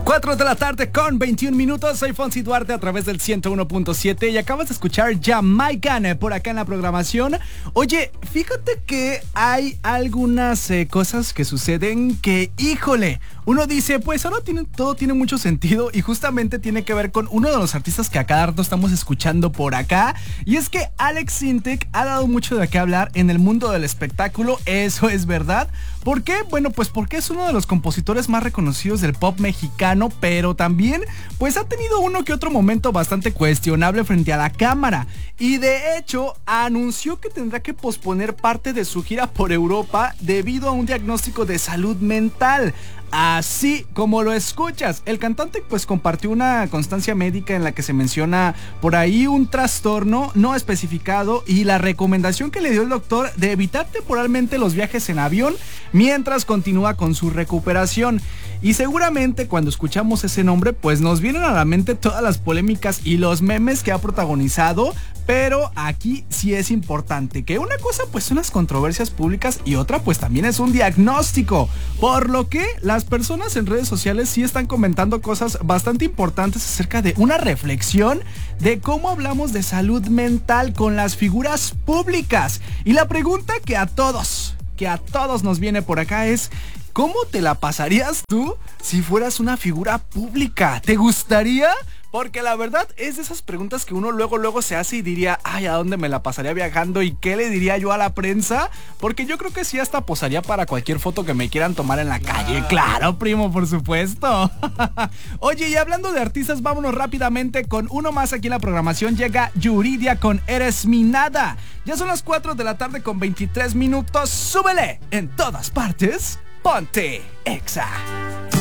4 de la tarde con 21 minutos. Soy Fonsi Duarte a través del 101.7 y acabas de escuchar Jamaican por acá en la programación. Oye, fíjate que hay algunas cosas que suceden que, híjole, uno dice, pues ahora todo tiene mucho sentido y justamente tiene que ver con uno de los artistas que a cada rato estamos escuchando por acá. Y es que Alex Sintek ha dado mucho de qué hablar en el mundo del espectáculo, eso es verdad. ¿Por qué? Bueno, pues porque es uno de los compositores más reconocidos del pop mexicano, pero también pues ha tenido uno que otro momento bastante cuestionable frente a la cámara. Y de hecho anunció que tendrá que posponer parte de su gira por Europa debido a un diagnóstico de salud mental. Así como lo escuchas, el cantante pues compartió una constancia médica en la que se menciona por ahí un trastorno no especificado y la recomendación que le dio el doctor de evitar temporalmente los viajes en avión mientras continúa con su recuperación. Y seguramente cuando escuchamos ese nombre pues nos vienen a la mente todas las polémicas y los memes que ha protagonizado. Pero aquí sí es importante que una cosa pues son las controversias públicas y otra pues también es un diagnóstico. Por lo que las personas en redes sociales sí están comentando cosas bastante importantes acerca de una reflexión de cómo hablamos de salud mental con las figuras públicas. Y la pregunta que a todos nos viene por acá es: ¿cómo te la pasarías tú si fueras una figura pública? ¿Te gustaría? Porque la verdad es de esas preguntas que uno luego se hace y diría, ay, ¿a dónde me la pasaría viajando? ¿Y qué le diría yo a la prensa? Porque yo creo que sí hasta posaría para cualquier foto que me quieran tomar en la calle. Claro, primo, por supuesto. Oye, y hablando de artistas, vámonos rápidamente con uno más aquí en la programación. Llega Yuridia con Eres mi nada. Ya son las 4 de la tarde con 23 minutos. ¡Súbele! En todas partes, ponte Exa.